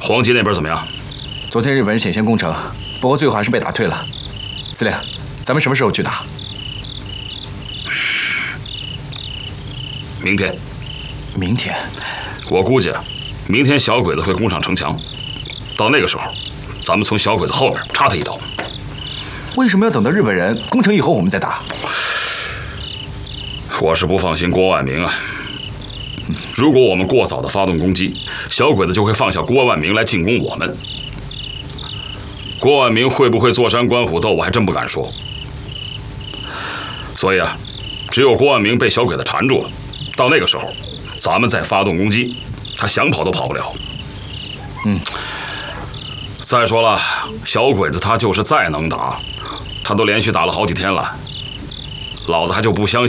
黄吉那边怎么样？ 昨天日本人险些攻城，不过最后还是被打退了。司令，咱们什么时候去打？ 明天。 明天？ 我估计，明天小鬼子会攻上城墙，到那个时候，咱们从小鬼子后面插他一刀。 为什么要等到日本人攻城以后我们再打？ 我是不放心郭万明啊。如果我们过早的发动攻击，小鬼子就会放下郭万明来进攻我们。郭万明会不会坐山观虎斗，我还真不敢说。所以啊，只有郭万明被小鬼子缠住了，到那个时候，咱们再发动攻击，他想跑都跑不了。再说了，小鬼子他就是再能打，他都连续打了好几天了，老子还就不相信。